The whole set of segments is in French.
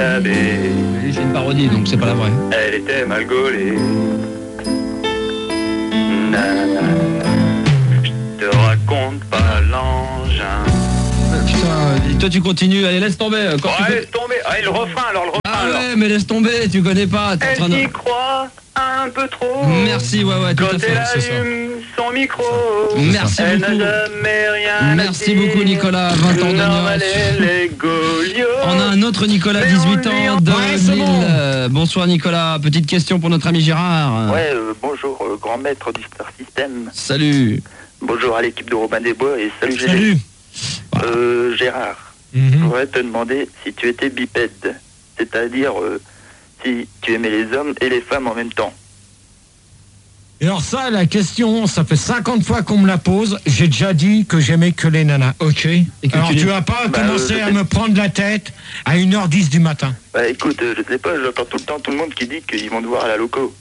Oui, c'est une parodie, donc c'est pas la vraie. Elle était mal gaulée. Nanana. Je te raconte pas l'engin. Putain, toi tu continues, allez laisse tomber. Quand tu Laisse tomber. Allez, le refrain alors, le refrain. Ah alors. ouais, mais laisse tomber, tu connais pas. T'es en train Elle de... y croit un peu trop. Merci, ouais, tout Quand à fait. elle C'est ça. allume son micro, Merci elle n'a beaucoup. jamais rien Merci à dire. beaucoup Nicolas, 20 ans Normal, d'agneau. elle est Gauliot. On a un autre Nicolas, Mais 18 on lui ans, en- de Ouais, c'est Lille. bon. Bonsoir Nicolas, petite question pour notre ami Gérard. Ouais, bonjour, grand maître du Star System. Salut. Bonjour à l'équipe de Robin des Bois et salut Gégé. Salut. Gérard, je voudrais te demander si tu étais bipède, c'est-à-dire si tu aimais les hommes et les femmes en même temps. Et alors ça, la question, ça fait 50 fois qu'on me la pose. J'ai déjà dit que j'aimais que les nanas. Ok. Et que Alors tu tu les- vas pas Bah, commencer je à sais. me prendre la tête à 1h10 du matin. Bah écoute, je sais pas, j'entends tout le temps tout le monde qui dit qu'ils vont te voir à la loco.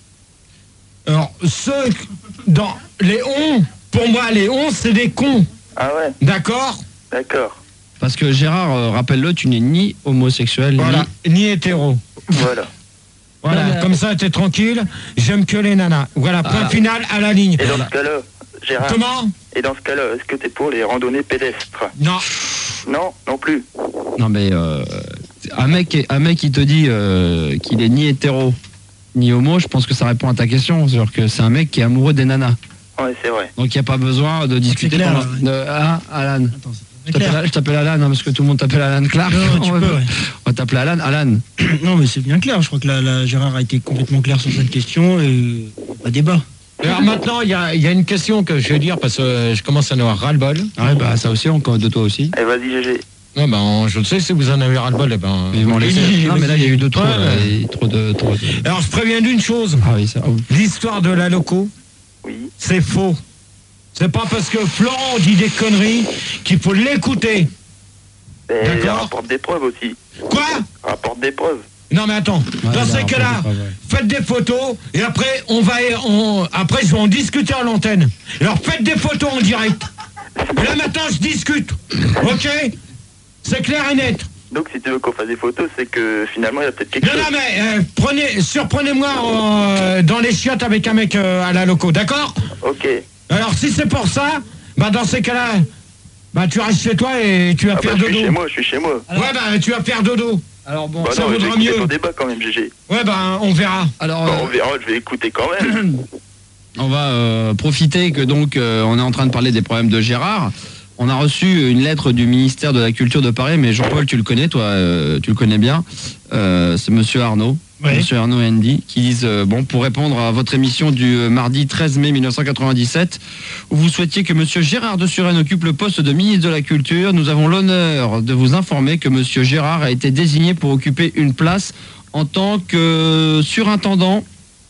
Alors ceux dans les on, pour moi les on c'est des cons. Ah ouais, D'accord. d'accord, Parce que Gérard, rappelle-le, tu n'es ni homosexuel, Voilà. Ni hétéro. voilà. Voilà. Non, mais- Comme ça t'es tranquille. J'aime que les nanas. Voilà. Point Ah. final à la ligne. Et dans ce cas-là, Gérard, Comment? et dans ce cas-là, est-ce que t'es pour les randonnées pédestres? Non. Non, non plus. Non mais un mec qui te dit qu'il est ni hétéro ni homo, je pense que ça répond à ta question, c'est-à-dire que c'est un mec qui est amoureux des nanas. Ouais, c'est vrai. Donc il n'y a pas besoin de discuter clair, pendant... Alan. Attends, c'est très clair. Je t'appelle Alan, hein, parce que tout le monde t'appelle Alan Clark. Non, tu on, peux, va, ouais. on va t'appeler Alan. Alan. Non, mais c'est bien clair. Je crois que la Gérard a été complètement clair sur cette question et pas débat. Alors maintenant il y a une question que je vais dire parce que je commence à en avoir ras-le-bol. Ouais, bah ça aussi, de toi aussi. Allez, vas-y, Gégé. Ouais, ben, je le sais, si vous en avez ras-le-bol, eh ben. Vivement les vas-y, Non mais là il y a eu deux trop, Ouais. trop de... Alors, je préviens d'une chose. Ah oui, ça... L'histoire de la loco, Oui. c'est faux. C'est pas parce que Florent dit des conneries qu'il faut l'écouter. Et D'accord. rapporte des preuves aussi. Quoi? Rapporte des preuves. Non, mais attends. Ouais, Dans là, ces cas-là, après, ouais. faites des photos et après, après, je vais en discuter à l'antenne. Alors, faites des photos en direct. Et là, maintenant, je discute. Ok? C'est clair et net. Donc si tu veux qu'on fasse des photos, c'est que finalement il y a peut-être quelque Non, chose. non, mais surprenez-moi dans les chiottes avec un mec à la loco, d'accord? Ok. Alors, si c'est pour ça, bah, dans ces cas-là, bah, tu restes chez toi et tu vas Ah bah, faire je suis dodo. chez moi, je suis chez moi. Ouais, bah, tu vas faire dodo. Alors bon, Bah ça non, je vais vaudra écouter mieux. ton débat quand même, Gégé. Ouais, bah, on verra. alors Bon, on verra, je vais écouter quand même. on va profiter que donc on est en train de parler des problèmes de Gérard. On a reçu une lettre du ministère de la Culture de Paris, mais Jean-Paul, tu le connais, toi, tu le connais bien. C'est Monsieur Arnaud, Oui. Monsieur Arnaud et Andy, qui disent bon, pour répondre à votre émission du mardi 13 mai 1997, où vous souhaitiez que Monsieur Gérard de Suresnes occupe le poste de ministre de la Culture, nous avons l'honneur de vous informer que Monsieur Gérard a été désigné pour occuper une place en tant que surintendant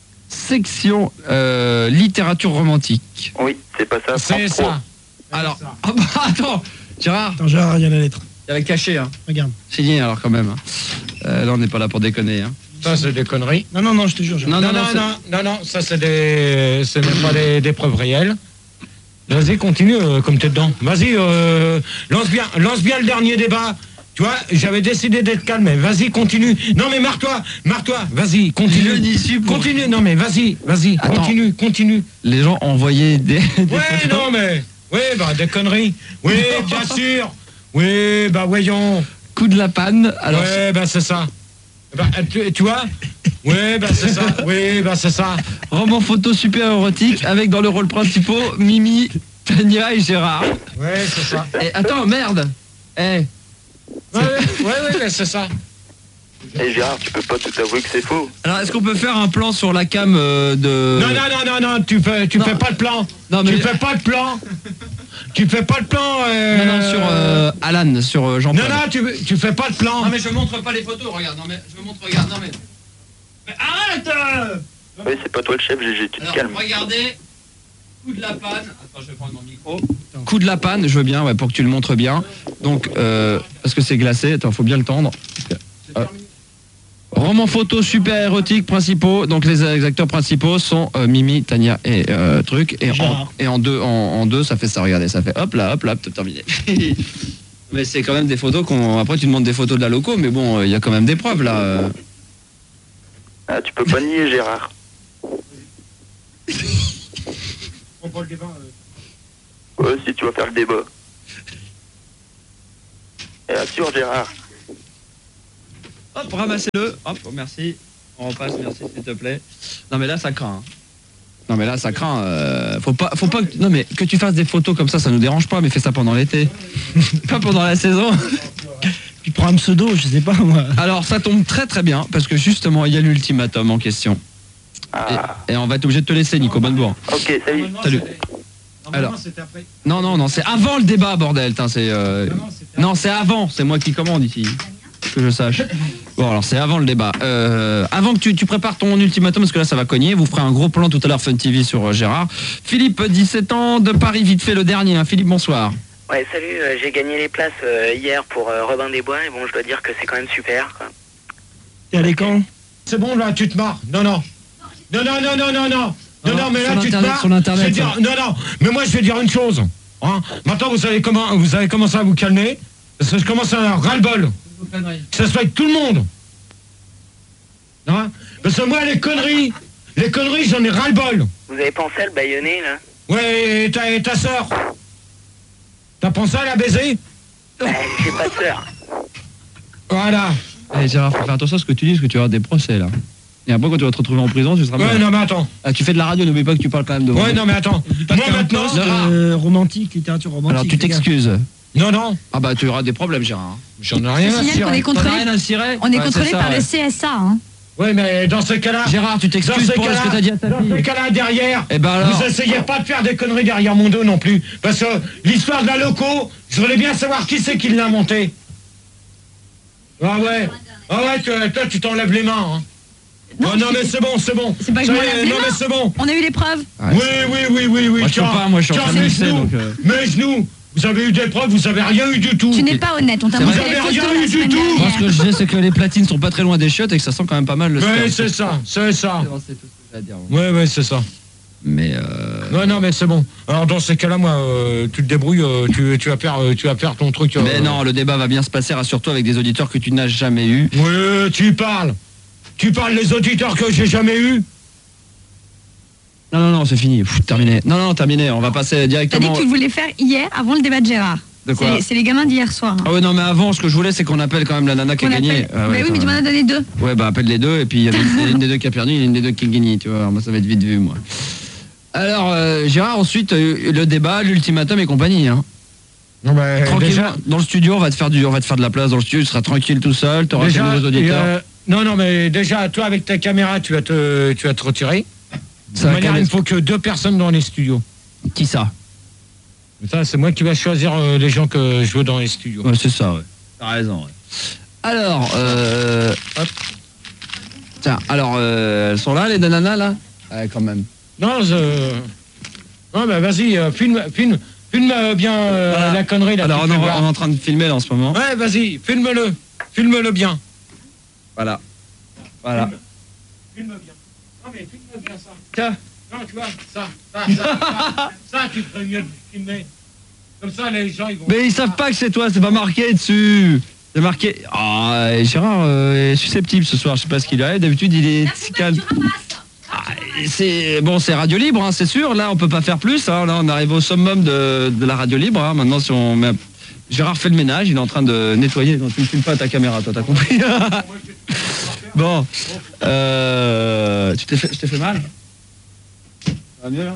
section littérature romantique. Oui, c'est pas ça. C'est France 3. ça. Alors, ah bah, attends, Gérard, Attends, Gérard, il y a la lettre. il y avait caché, hein. Regarde. Signé alors quand même. Hein. Là, on n'est pas là pour déconner. Hein. Ça, c'est des conneries. Non, je te jure. Gérard. Non, ça, c'est ce n'est pas des preuves réelles. Vas-y, continue, comme t'es dedans. Vas-y, lance bien le dernier débat. Tu vois, j'avais décidé d'être calme, mais vas-y, continue. Non, mais marre-toi, vas-y, continue. Je dis si pour- Continue, non, mais vas-y, Attends. continue. Les gens envoyaient des Ouais, non, mais, oui, bah, des conneries. Oui, bien sûr. Oui, bah, voyons. coup de la panne. Alors, Ouais, bah, c'est ça. Bah, tu vois? Oui, bah, c'est ça. Oui, bah, c'est ça. roman photo super érotique avec dans le rôle principaux Mimi, Tania et Gérard. Ouais, c'est ça. Et attends, merde. Eh, Ouais, mais c'est ça. Et Gérard, tu peux pas tout avouer que c'est faux. alors est-ce qu'on peut faire un plan sur la cam de... Non, tu fais pas de plan. Non, mais- Tu fais pas de plan. Tu fais pas de plan. Non, sur Alan, sur Jean-Paul. Non, tu fais pas de plan. Non mais je montre pas les photos, regarde. Non mais je montre, regarde. Non mais arrête. Oui, c'est pas toi le chef, Gégé, tu te calmes. regardez. Coup de la panne. Attends, je vais prendre mon micro. Coup de la panne, je veux bien, ouais, pour que tu le montres bien. Donc, parce que c'est glacé, attends, faut bien le tendre. Roman photo super érotique principaux. Donc les acteurs principaux sont Mimi, Tania et truc. Et Gérard. en deux, ça fait ça. Regardez, ça fait hop là, terminé. Mais c'est quand même des photos qu'on... Après, tu demandes des photos de la loco, mais bon, il y a quand même des preuves, là. Ah, tu peux pas nier, Gérard. On prend le débat. Ouais, si tu vas faire le débat. Et assure, Gérard. Hop, ramassez-le. Hop, merci. On repasse, merci, s'il te plaît. Non, mais là, ça craint. Non, mais là, ça craint. Faut pas que... Non, mais que tu fasses des photos comme ça nous dérange pas, mais fais ça pendant l'été. Pas pendant la saison. Puis prends un pseudo, je sais pas moi. Alors, ça tombe très très bien, parce que justement, il y a l'ultimatum en question. Ah. Et on va être obligé de te laisser, Nico Bonnebourg. Ok, salut. Salut. Alors, non, c'est avant le débat, bordel. Non, c'est avant. C'est moi qui commande ici. Que je sache. Bon, alors c'est avant le débat. Avant que tu prépares ton ultimatum, parce que là ça va cogner, vous ferez un gros plan tout à l'heure Fun TV sur Gérard. Philippe, 17 ans, de Paris, vite fait le dernier. Hein. Philippe, bonsoir. Ouais, salut, j'ai gagné les places hier pour Robin des Bois, et bon, je dois dire que c'est quand même super, quoi. T'es allé quand? C'est bon, là, tu te marres. Non, mais là, tu te marres. Sur Internet, Je vais dire, non, mais moi, je vais dire une chose. Hein. Maintenant, vous avez commencé à vous calmer, parce que je commence à avoir ras-le-bol. Que ça soit avec tout le monde. Hein. Parce que moi, les conneries, j'en ai ras-le-bol. Vous avez pensé à le baïonner, là? Ouais, et ta sœur? T'as pensé à la baiser? J'ai pas de sœur. Voilà. Eh, Gérard, faut faire attention à ce que tu dis, parce que tu vas avoir des procès là. Et après, quand tu vas te retrouver en prison, tu seras Ouais, non, mais attends. Ah, tu fais de la radio, n'oublie pas que tu parles quand même devant. Ouais, non, mais attends. Moi, maintenant... romantique, littérature romantique. Alors, tu t'excuses. Non. Ah bah, tu auras des problèmes, Gérard. J'en ai rien à cirer. On est contrôlé, rien à cirer. on est contrôlé par le CSA. Hein. Ouais, mais dans ce cas-là... Gérard, tu t'excuses pour ce que t'as dit à ta fille. Dans ce cas-là, derrière, Eh ben alors... vous essayez pas de faire des conneries derrière mon dos non plus. Parce que l'histoire de la loco, je voulais bien savoir qui c'est qui l'a montée. Ah ouais, toi, tu t'enlèves les mains, hein. Non, mais c'est bon. C'est pas que je m'enlève les Non, mains. mais c'est bon. On a eu les preuves. Oui. Moi, je peux pas, moi, je suis en train de mixer, donc... Mes genoux. Vous avez eu des preuves, vous avez rien eu du tout. Tu n'es pas honnête, on t'a C'est montré vrai. les Vous avez photos rien la eu du semaine tout. Moi, dernière. ce que je sais, c'est que les platines sont pas très loin des chiottes et que ça sent quand même pas mal le Ouais, sperme. c'est ça. C'est tout ce que j'ai à dire. Ouais, c'est ça. Mais Non, mais c'est bon. Alors dans ces cas-là, moi, tu te débrouilles, tu vas faire ton truc. Mais non, le débat va bien se passer, rassure-toi, avec des auditeurs que tu n'as jamais eu. Ouais, tu parles des auditeurs que j'ai jamais eu. Non, c'est fini. Terminé. Non, terminé. On va passer T'as dit directement. que tu le voulais faire hier, avant le débat de Gérard. De quoi? C'est les gamins d'hier soir. Hein. Ah ouais, non, mais avant, ce que je voulais, c'est qu'on appelle quand même la nana qui a On gagné. appelle- Ah ouais, mais oui, mais tu m'en as donné deux. Ouais, bah appelle les deux, et puis il y avait une des deux qui a perdu, et une des deux qui a gagné, tu vois. Moi, ça va être vite vu, moi. Alors, Gérard, ensuite, le débat, l'ultimatum et compagnie, hein. Non, mais Tranquille, déjà, dans le studio, on va te faire de la place dans le studio, tu seras tranquille tout seul, tu auras tes nouveaux auditeurs. non, mais déjà, toi, avec ta caméra, tu vas te retirer. De toute manière, il ne faut que 2 personnes dans les studios. Qui ça? Ça, c'est moi qui vais choisir les gens que je veux dans les studios. Ouais, c'est ça, ouais. T'as raison, ouais. Alors, hop. Tiens, alors, elles sont là, les deux nanas, là? Ouais, quand même. Non, bah vas-y, filme bien Voilà. la connerie là. Alors, tu on fais est voir. en train de filmer, là, en ce moment. Ouais, vas-y, filme-le bien. Voilà. Filme bien. Non, mais filme bien ça. Tiens. Non, tu vois, ça, tu ferais mieux de filmer. Comme ça, les gens, ils vont... Mais ils savent pas que c'est toi, c'est pas marqué dessus. C'est marqué. Ah, Gérard est susceptible ce soir, je sais pas ce qu'il a. D'habitude, il est si calme. Ah, c'est radio libre, hein, c'est sûr. Là, on peut pas faire plus. Hein. Là, on arrive au summum de la radio libre. Hein. Maintenant, si on met... Gérard fait le ménage, il est en train de nettoyer. Non, tu ne filmes pas ta caméra, toi, t'as compris. Bon, je t'ai fait mal. Ça va mieux là?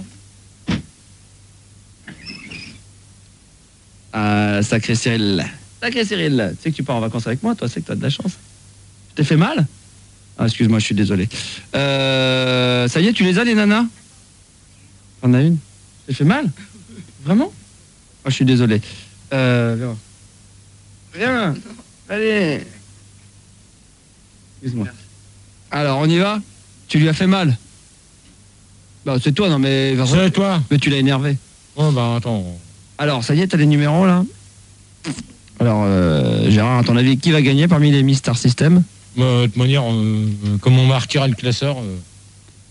Ah, sacré Cyril. Sacré Cyril. Tu sais que tu pars en vacances avec moi, toi, c'est que t'as de la chance. Je t'ai fait mal? Ah, excuse-moi, je suis désolé. Ça y est, tu les as, les nanas? T'en as une? Je t'ai fait mal? Vraiment? Ah, je suis désolé. Viens. Viens. Allez. Excuse-moi. Alors, on y va? Tu lui as fait mal? Bah, c'est toi, non, mais... C'est toi. Mais tu l'as énervé. Oh, bah, attends. Alors, ça y est, t'as les numéros, là? Alors, Gérard, à ton avis, qui va gagner parmi les Miss Star System? De toute manière, comme on m'a retiré le classeur...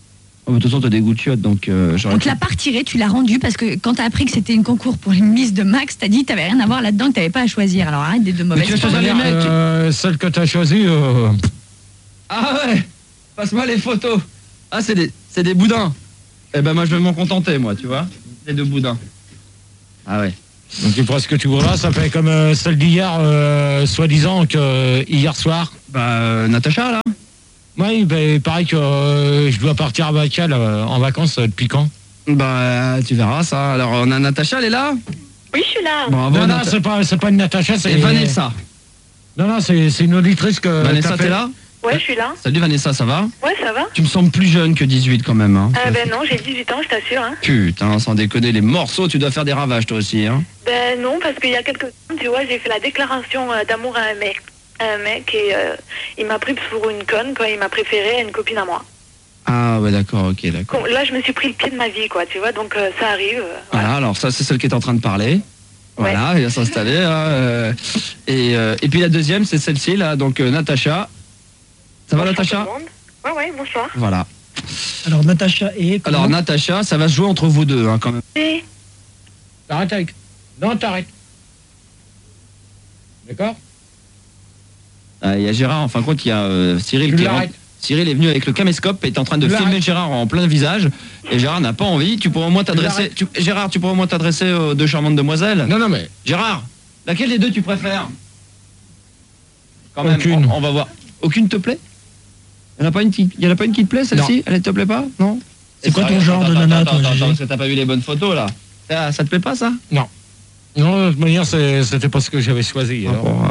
Oh, de toute façon, t'as des goûts de chiottes, donc j'aurais... On te l'a pas retiré, tu l'as rendu parce que quand t'as appris que c'était une concours pour une Miss de Max, t'as dit que t'avais rien à voir là-dedans, que t'avais pas à choisir. Alors arrête d'être de Mais mauvaise tu veux foi. choisir les mecs Celle que t'as choisie... Ah ouais. Passe-moi les photos. Ah, c'est des boudins. Eh ben moi, je vais m'en contenter, moi, tu vois. Les 2 boudins. Ah ouais. Donc tu feras ce que tu voudras, ça fait comme celle d'hier, soi-disant que hier soir. Natacha, là. Oui, pareil que je dois partir avec elle en vacances depuis quand? Bah, tu verras ça. Alors, on a Natacha, elle est là? Oui, je suis là. Bravo, Non, c'est pas une Natacha, c'est... Et Vanessa. Non, c'est une auditrice que... Vanessa, t'es là? Ouais, je suis là. Salut Vanessa, ça va? Ouais, ça va. Tu me sembles plus jeune que 18 quand même. Hein. Ben non, j'ai 18 ans, je t'assure. Hein. Putain, sans déconner, les morceaux, tu dois faire des ravages toi aussi. Hein. Ben non, parce qu'il y a quelques temps, tu vois, j'ai fait la déclaration d'amour à un mec. Et il m'a pris pour une conne quand il m'a préféré à une copine à moi. Ah ouais, d'accord, ok, d'accord. Là, je me suis pris le pied de ma vie, quoi, tu vois, donc ça arrive. Voilà, alors ça, c'est celle qui est en train de parler. Voilà, elle vient s'installer. Hein, et puis la deuxième, c'est celle-ci, là, donc Natacha. Ça va, Natacha? Ouais, bonsoir. Voilà. Alors, Natacha et... Alors, Natacha, ça va se jouer entre vous deux, hein, quand même. T'arrêtes avec... Non, t'arrêtes. D'accord? Il y a Gérard, en fin de compte, il y a Cyril qui rentre. Cyril est venu avec le caméscope et est en train de filmer Gérard en plein visage. Et Gérard n'a pas envie. Tu pourrais au moins t'adresser... Gérard, tu pourrais au moins t'adresser aux 2 charmantes demoiselles? Non, mais... Gérard, laquelle des 2 tu préfères? Quand même, aucune. On va voir. Aucune te plaît? Il n'y en a pas une qui te plaît, celle-ci? Elle te plaît pas? Non? C'est quoi ton genre de nana, toi? Attends, parce que t'as pas vu les bonnes photos, là. Ça te plaît pas, ça? Non. Non, de toute manière, c'était pas ce que j'avais choisi.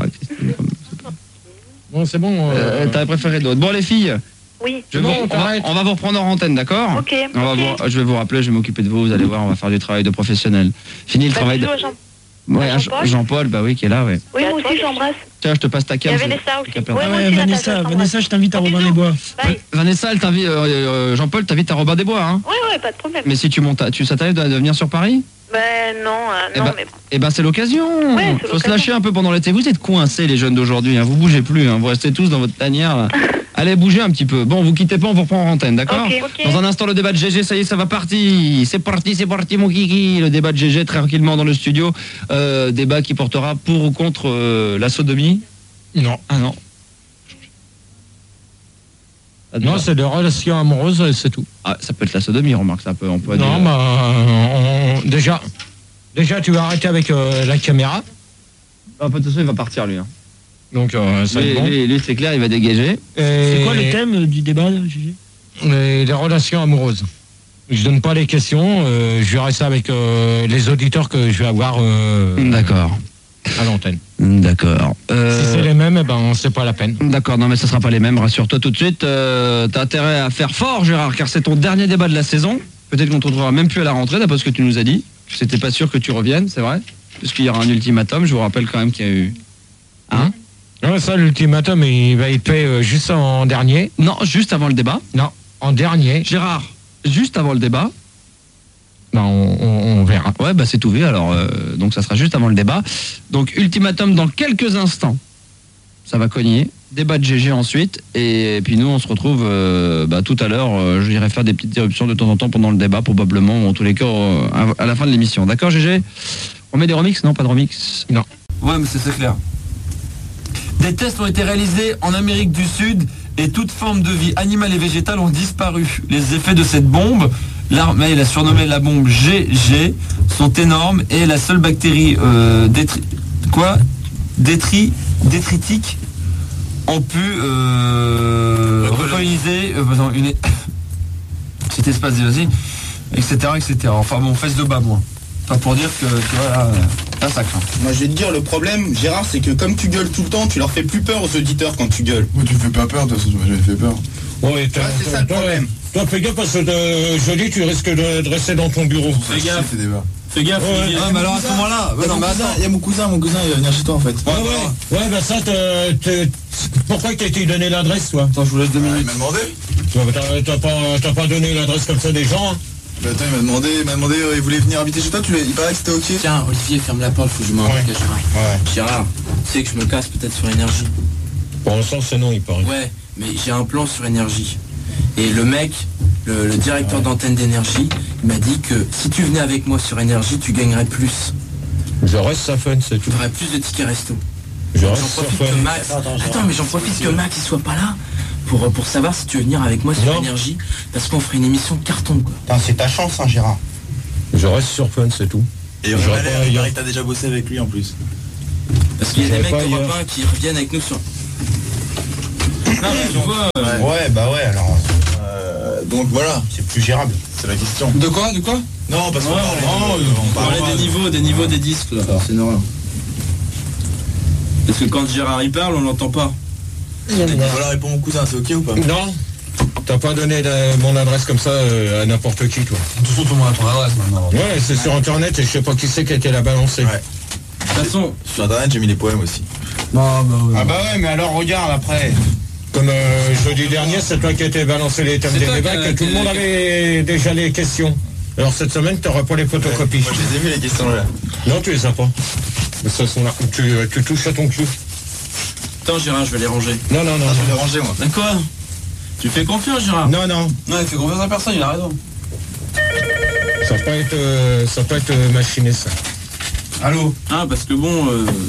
Bon, c'est bon. T'avais préféré d'autres. Bon, les filles. Oui. On va vous reprendre en antenne, d'accord? Ok. Je vais vous rappeler, je vais m'occuper de vous. Vous allez voir, on va faire du travail de professionnel. Fini le travail de... Jean-Paul, bah oui, qui est là, ouais. Oui, moi aussi, j'embrasse. Tiens, je te passe ta cam. Il y a Vanessa aussi. Ouais, Vanessa, je t'invite à Robin-des-Bois. Vanessa, elle t'invite, Jean-Paul t'invite à Robin-des-Bois, hein? Ouais, pas de problème. Mais si tu montes, ça t'arrive de venir sur Paris? Ben non, mais bon. Eh ben c'est l'occasion. Ouais, Faut se lâcher un peu pendant l'été. Vous êtes coincés, les jeunes d'aujourd'hui, hein. Vous bougez plus, hein. Vous restez tous dans votre tanière, là. Allez, bougez un petit peu. Bon, vous quittez pas, on vous reprend en antenne, d'accord? Ok. Dans un instant, le débat de GG, ça y est, ça va partir. C'est parti, mon kiki. Le débat de GG, très tranquillement dans le studio. Débat qui portera pour ou contre la sodomie. Non. Ah non. Non, c'est des relations amoureuses, c'est tout. Ah, ça peut être la sodomie, remarque, on peut non, dire... déjà, tu vas arrêter avec la caméra. Ah, de toute façon, il va partir, lui. Hein. Donc, ça lui, c'est clair, il va dégager. C'est quoi le thème du débat, Gégé? Les relations amoureuses. Je donne pas les questions, je verrai ça avec les auditeurs que je vais avoir D'accord. À l'antenne. D'accord. Si c'est les mêmes, c'est pas la peine. D'accord, non mais ça sera pas les mêmes, rassure-toi tout de suite. T'as intérêt à faire fort, Gérard, car c'est ton dernier débat de la saison. Peut-être qu'on te retrouvera même plus à la rentrée, d'après ce que tu nous as dit. C'était pas sûr que tu reviennes, c'est vrai? Parce qu'il y aura un ultimatum, je vous rappelle quand même qu'il y a eu... Hein? Non, ça, l'ultimatum, il va être fait juste en dernier. Non, juste avant le débat. Non, en dernier. Gérard, juste avant le débat. On verra. Ouais, c'est tout vu, alors donc ça sera juste avant le débat. Donc ultimatum dans quelques instants. Ça va cogner. Débat de GG ensuite. Et puis nous, on se retrouve tout à l'heure. J'irai faire des petites éruptions de temps en temps pendant le débat, probablement, ou en tous les cas, à la fin de l'émission. D'accord, GG? On met des remixes? Non, pas de remix? Non. Ouais, mais c'est clair. Des tests ont été réalisés en Amérique du Sud et toute forme de vie animale et végétale ont disparu. Les effets de cette bombe, l'armée l'a surnommée la bombe GG, sont énormes et la seule bactérie détritique ont pu recoloniser cet espace aussi, etc. Enfin bon, fesse de bas, moi. Pas pour dire que, tu vois, là, ça craint. Moi, je vais te dire, le problème, Gérard, c'est que comme tu gueules tout le temps, tu leur fais plus peur aux auditeurs quand tu gueules. Ouais, tu me fais pas peur, de toute façon, tu m'as jamais fait peur. Ouais, c'est ça le problème. Toi, fais gaffe parce que jeudi, tu risques de rester dans ton bureau. Fais gaffe. Fais gaffe. Ouais. Mais alors à ce moment-là, il y a mon cousin, il va venir chez toi en fait. Ouais, ça, pourquoi t'as été donné l'adresse, toi? Attends, je vous laisse 2 minutes. Il m'a demandé. T'as pas donné l'adresse comme ça des gens, hein? Attends, il m'a demandé, il voulait venir habiter chez toi, il paraît que c'était ok. Tiens, Olivier, ferme la porte, faut que je m'en cache. Gérard, tu sais que je me casse peut-être sur énergie. Pour l'instant, c'est non, il paraît. Ouais, mais j'ai un plan sur énergie. Et le mec, le directeur d'antenne d'énergie, il m'a dit que si tu venais avec moi sur énergie, tu gagnerais plus. Je reste à fun, c'est tout. Tu aurais plus de tickets resto. J'en profite que Max. Attends, mais j'en profite que Max il soit pas là pour savoir si tu veux venir avec moi sur énergie, parce qu'on ferait une émission carton quoi. Putain, c'est ta chance, hein, Gérard. Je reste sur fun, c'est tout. Et t'as déjà bossé avec lui en plus. Parce qu'il y a des mecs d'Europe 1 qui reviennent avec nous sur. Non mais tu vois. Ouais, bah ouais, alors. Donc voilà. C'est plus gérable. C'est la question. De quoi Non, parce qu'on on parlait des niveaux des disques là. C'est normal. Parce que quand Gérard il parle, on l'entend pas. Voilà, réponds mon cousin, c'est ok ou pas? Non. T'as pas donné mon adresse comme ça à n'importe qui, toi. De toute façon, tout le monde a ton adresse maintenant. Ouais, c'est sur internet et je sais pas qui c'est qui a été la balancer. Ouais. De toute façon, sur internet, j'ai mis les poèmes aussi. Ah bah ouais, mais alors regarde après. Comme jeudi dernier, c'est toi qui as été balancé les thèmes des débats, que tout le monde avait déjà les questions. Alors cette semaine, t'auras pas les photocopies. Moi, je les ai vues les questions là. Non, tu les as pas. De toute façon, là, tu touches à ton cul. attends Gérard, je vais les ranger. Non. Je vais les ranger moi. Quoi? Tu fais confiance Gérard? Non. Non, il fait confiance à personne, il a raison. Ça peut être machiné ça. Allô? Ah parce que bon...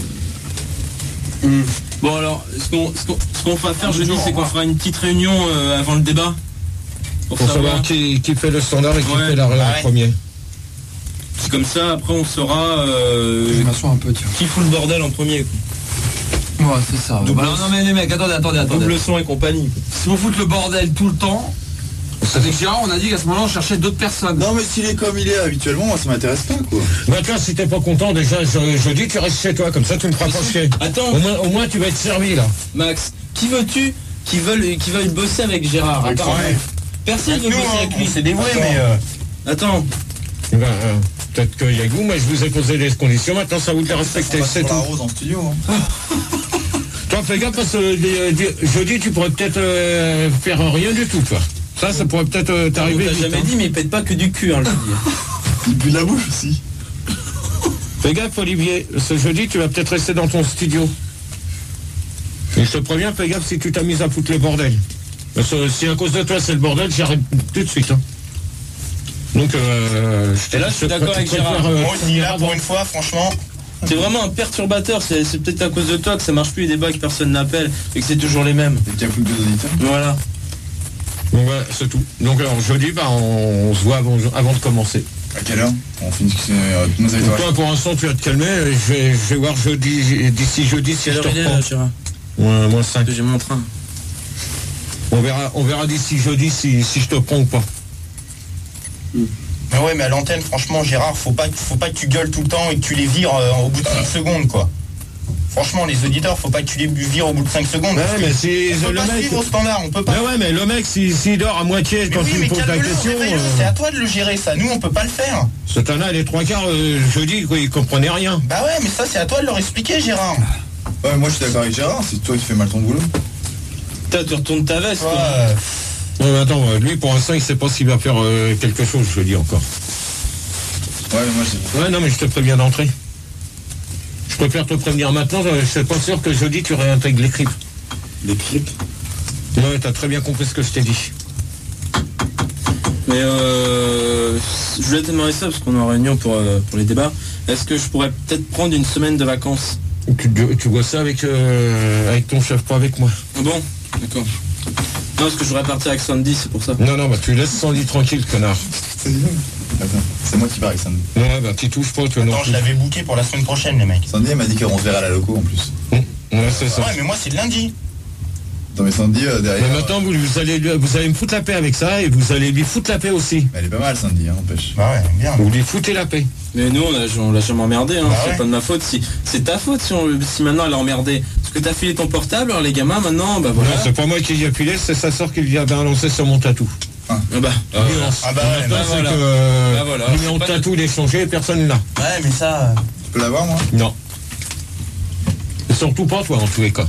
Bon alors, ce qu'on va faire jeudi, c'est qu'on fera une petite réunion avant le débat. Pour savoir qui fait le standard et qui fait la en premier. C'est comme ça, après on saura Je m'assois un peu, tiens. qui fout le bordel en premier. Ouais, c'est ça. Double non mais les mecs, attendez. Double son et compagnie. Si vous foutez le bordel tout le temps, avec Gérard, on a dit qu'à ce moment-là, on cherchait d'autres personnes. Non mais s'il est comme il est habituellement, moi ça m'intéresse pas quoi. Bah toi, si t'es pas content, déjà, je dis tu restes chez toi, comme ça tu me feras pas chier. Attends. Au moins tu vas être servi là. Max, qui veux-tu qui veulent bosser avec Gérard? Personne veut bosser avec lui. C'est dévoué, mais... Attends. Peut-être qu'il y a que vous, mais je vous ai posé les conditions, maintenant ça vous de les respecter, c'est tout. La rose en studio. Toi, fais gaffe parce que jeudi, tu pourrais peut-être faire rien du tout, toi. Ça pourrait peut-être t'arriver. On t'a jamais dit, mais il pète pas que du cul, hein, je veux dire. Il pue de la bouche aussi. Fais gaffe, Olivier, ce jeudi, tu vas peut-être rester dans ton studio. Et je te préviens, fais gaffe si tu t'amuses à foutre le bordel. Parce que si à cause de toi c'est le bordel, j'arrête tout de suite. Hein. Donc, et là, je suis d'accord avec Gérard. Moi aussi, là, pour une fois, franchement... C'est vraiment un perturbateur, c'est peut-être à cause de toi que ça marche plus les débats, que personne n'appelle, et que c'est toujours les mêmes. Et qu'il n'y a plus que 2 auditeurs. Voilà. Donc voilà, c'est tout. Donc alors jeudi, on se voit avant de commencer. À quelle heure? On finit nos toi, pour l'instant, tu vas te calmer. Je vais voir d'ici jeudi si je te reprends. Moins 5. J'ai mon train. On verra d'ici jeudi si je te prends ou pas. Mais ouais, mais à l'antenne, franchement, Gérard, faut pas que tu gueules tout le temps et que tu les vires au bout de 5 secondes, quoi. Franchement, les auditeurs, faut pas que tu les vires au bout de 5 secondes. Ouais, mais si on peut pas suivre au standard, on peut pas. Mais ouais, mais le mec, s'il dort à moitié quand tu lui poses la question... C'est à toi de le gérer, ça. Nous, on peut pas le faire. Ce temps-là, les 3/4, jeudi, quoi, il comprenait rien. Bah ouais, mais ça, c'est à toi de leur expliquer, Gérard. Ouais, moi, je suis d'accord avec Gérard, c'est toi qui fais mal ton boulot. Putain, tu retournes ta veste, toi. Non, mais attends, lui, pour l'instant, il sait pas s'il va faire quelque chose, je dis encore. Ouais, mais moi, je... Ouais, non, mais je te préviens d'entrée. Je préfère te prévenir maintenant, je suis pas sûr que jeudi, tu réintègres les clips. Les clips? Ouais, t'as très bien compris ce que je t'ai dit. Mais je voulais te demander ça, parce qu'on est en réunion pour les débats. Est-ce que je pourrais peut-être prendre une semaine de vacances? Tu vois ça avec ton chef, pas avec moi. Ah bon? D'accord. Non, parce que je voudrais partir avec Sandy, c'est pour ça. Non, bah tu laisses Sandy tranquille, connard. Attends, c'est moi qui pars avec Sandy. Ouais, bah tu touches pas, toi non. Attends, je l'avais booké pour la semaine prochaine, les mecs. Sandy, elle m'a dit qu'on se verra à la loco en plus. Ouais, c'est ça. Ouais, mais moi, c'est le lundi. Non, mais Sandy, derrière... Mais maintenant, vous allez me foutre la paix avec ça, et vous allez lui foutre la paix aussi. Elle est pas mal, Sandy, hein, empêche. Bah ouais, bien. Vous lui foutez la paix. Mais nous, on l'a jamais emmerdé, hein. Bah C'est ouais. pas de ma faute. C'est ta faute si maintenant elle a emmerdé. Parce que t'as filé ton portable, alors les gamins, maintenant, bah voilà. Non, c'est pas moi qui lui ai filé, c'est sa soeur qui lui a balancé sur mon tatou. Ah bah ouais, bah voilà. Le numéro de tatou, il est changé, personne là. Ouais, mais ça... Tu peux l'avoir, moi? Non. Et surtout pas toi, en tous les cas.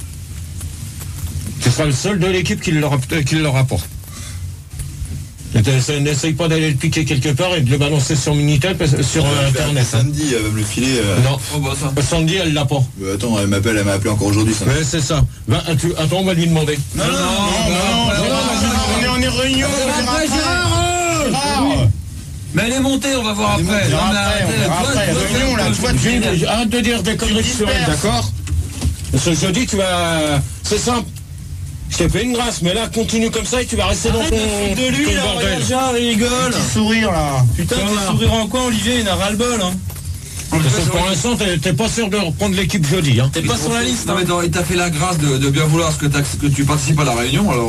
Tu seras le seul de l'équipe qui l'aura pas. N'essaye pas d'aller le piquer quelque part et de le balancer sur Minitel, sur Internet. Sandy, elle va me le filer. Non, Sandy, elle l'a pas. Attends, elle m'a appelé encore aujourd'hui, ça. Ouais, c'est ça. Attends, on va lui demander. Non, on est en réunion. Mais elle est montée, on va voir après. On verra après. Réunion, là, Arrête de dire des conneries sur elle, d'accord? Ce jeudi, tu vas... C'est simple. Je t'ai fait une grâce, mais là, continue comme ça et tu vas rester dans ton de lui, ton là, bordel. regarde, Gérard, il rigole. Petit sourire, là. Putain, petit sourire en quoi, Olivier, il a ras-le-bol, hein. Pour l'instant, t'es pas sûr de reprendre l'équipe jeudi, hein. T'es pas sur la liste, Non, hein. mais il t'a fait la grâce de bien vouloir que tu participes à la réunion, alors...